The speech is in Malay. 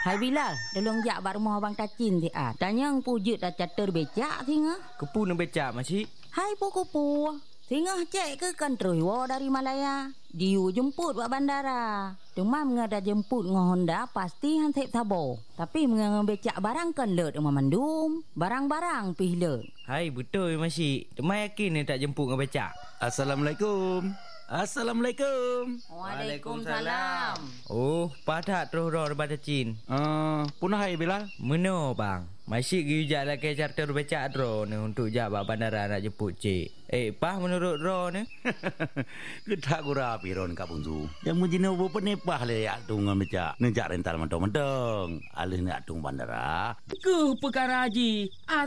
Hai Bilal, tolong jak bak rumah abang Tacin ti ah. Tanya ang pujut dah catur becak tinga. Kepu nak becak makcik. Hai puku-pu. Tinga cek ke kan terus dari Malaya. Diu jemput buat bandara. Demam ngada jemput ngah Honda pasti han tep tabo. Tapi mengang becak barang kan let rumah mandum. Barang-barang pih let. Hai betul makcik. Temai yakin ni tak jemput dengan becak. Assalamualaikum. Assalamualaikum. Waalaikumsalam. Oh, padat terus roh daripada Cin. Punah hai Bilal. Mana bang? Masih gijak lah ke charter becak ro ni untuk jak bak bandara nak jemput cik. Pah menurut ro ni? Ketak gura piron Kak Bungsu. Yang mujina ubo penepah le atung becak. Nejak rental mentong-mentong. Alih nak atung bandara. Ke perkara haji.